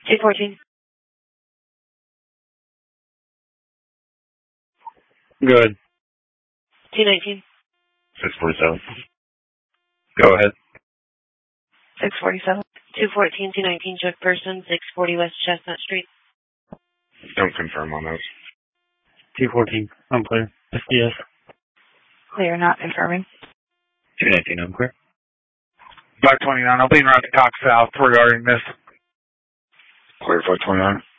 214. Good. 219. 647. Go ahead. 647. 214, 219, check person, 640 West Chestnut Street. Don't confirm on those. 214. I'm clear. SDS. Clear, not confirming. 219, I'm clear. 529. I'll be around to Cox South regarding this. Clear 529.